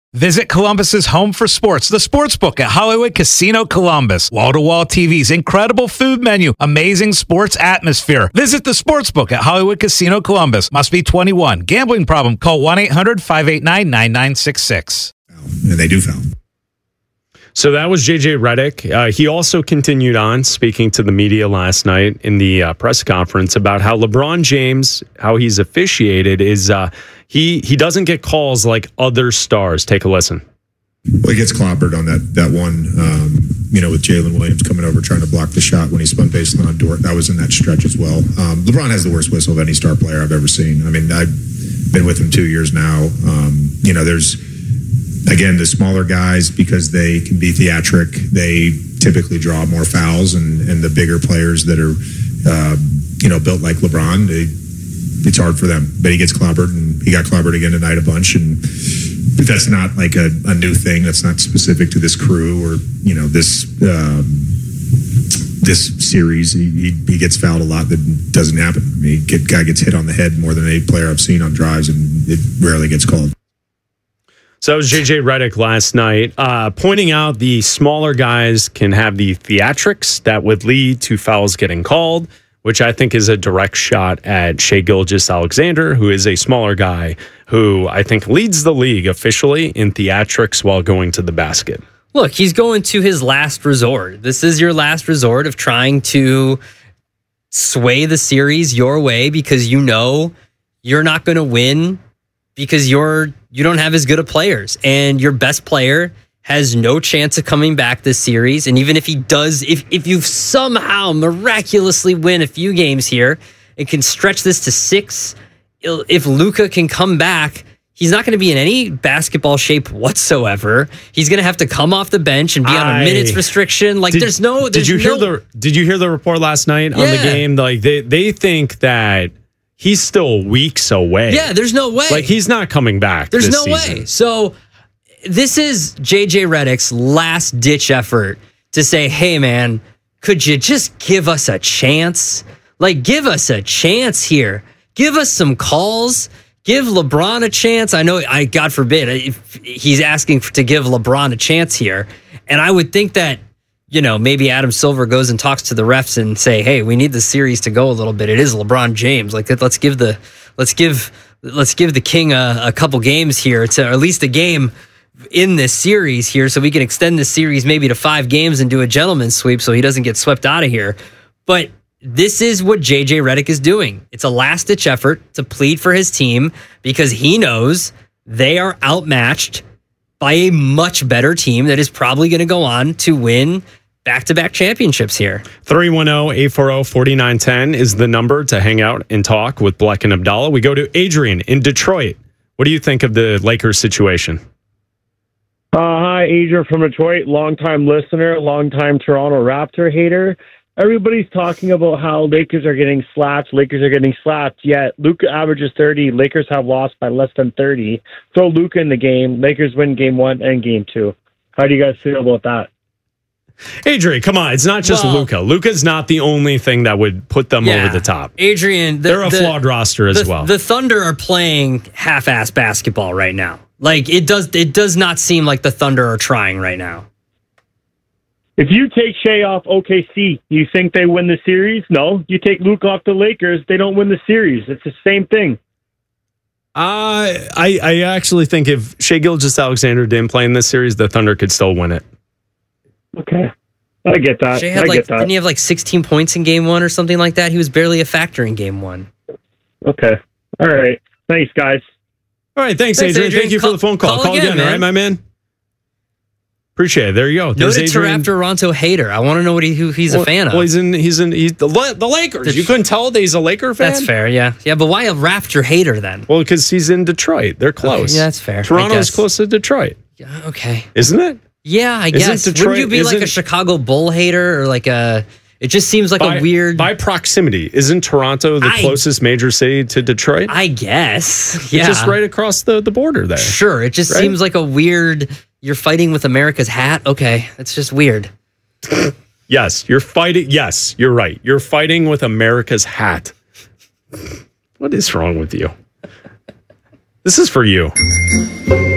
Visit Columbus's home for sports, the Sportsbook at Hollywood Casino Columbus. Wall-to-wall TVs, incredible food menu, amazing sports atmosphere. Visit the Sportsbook at Hollywood Casino Columbus. Must be 21. Gambling problem? Call 1-800-589-9966. And they do foul. So that was J.J. Redick. He also continued on speaking to the media last night in the press conference about how LeBron James, how he's officiated, is he doesn't get calls like other stars. Take a listen. Well, he gets clobbered on that one, with Jalen Williams coming over trying to block the shot when he spun baseline on Dort. That was in that stretch as well. LeBron has the worst whistle of any star player I've ever seen. I mean, I've been with him 2 years now. There's, again, the smaller guys, because they can be theatric, they typically draw more fouls, and the bigger players that are, built like LeBron, it's hard for them. But he gets clobbered, and he got clobbered again tonight a bunch, and that's not like a new thing. That's not specific to this crew or this series. He gets fouled a lot. That doesn't happen. I mean, guy gets hit on the head more than any player I've seen on drives, and it rarely gets called. So that was J.J. Redick last night, pointing out the smaller guys can have the theatrics that would lead to fouls getting called, which I think is a direct shot at Shai Gilgeous-Alexander, who is a smaller guy who I think leads the league officially in theatrics while going to the basket. Look, he's going to his last resort. This is your last resort of trying to sway the series your way because you know you're not going to win because you don't have as good of players, and your best player has no chance of coming back this series. And even if he does, if you somehow miraculously win a few games here and can stretch this to 6, if Luka can come back, he's not going to be in any basketball shape whatsoever. He's going to have to come off the bench and be on a minutes restriction. Like, did you hear the report last night on the game? Like they think that he's still weeks away. Yeah, there's no way. Like, he's not coming back. There's no season. way. So this is J.J. Redick's last-ditch effort to say, hey, man, could you just give us a chance? Like, give us a chance here. Give us some calls. Give LeBron a chance. I know, God forbid, if he's asking to give LeBron a chance here. And I would think that, maybe Adam Silver goes and talks to the refs and say, hey, we need the series to go a little bit. It is LeBron James. Like, let's give the king a couple games here, to at least a game in this series here, so we can extend this series maybe to 5 games and do a gentleman's sweep so he doesn't get swept out of here. But this is what J.J. Redick is doing. It's a last-ditch effort to plead for his team because he knows they are outmatched by a much better team that is probably going to go on to win back-to-back championships here. 310-840-4910 is the number to hang out and talk with Bleck and Abdallah. We go to Adrian in Detroit. What do you think of the Lakers situation? Hi, Adrian from Detroit, longtime listener, longtime Toronto Raptor hater. Everybody's talking about how Lakers are getting slapped, yet Luka averages 30, Lakers have lost by less than 30. Throw Luka in the game, Lakers win game 1 and game 2. How do you guys feel about that? Adrian, come on. It's not just Luka. Luka's not the only thing that would put them over the top. Adrian, they're a flawed roster as well. The Thunder are playing half-ass basketball right now. Like, it does not seem like the Thunder are trying right now. If you take Shai off OKC, you think they win the series? No. You take Luka off the Lakers, they don't win the series. It's the same thing. I actually think if Shai Gilgeous-Alexander didn't play in this series, the Thunder could still win it. Okay. I get that. Didn't he have like 16 points in game 1 or something like that? He was barely a factor in game 1. Okay. All right. Thanks, guys. All right. Thanks, Adrian. Thank you for the phone call. Call again, all right, my man? Appreciate it. There you go. Noted Toronto hater. I want to know who he's a fan of. Well, he's the Lakers. You couldn't tell that he's a Laker fan? That's fair, yeah. Yeah, but why a Raptor hater then? Well, because he's in Detroit. They're close. Okay, yeah, that's fair. Toronto's close to Detroit. Yeah, okay. Isn't it? Yeah, I guess. Wouldn't you be like a Chicago Bull hater or like a... It just seems like a weird... By proximity, isn't Toronto the closest major city to Detroit? I guess, yeah. It's just right across the border there. Sure, it just seems like a weird... You're fighting with America's hat? Okay, it's just weird. Yes, you're fighting... Yes, you're right. You're fighting with America's hat. What is wrong with you? This is for you.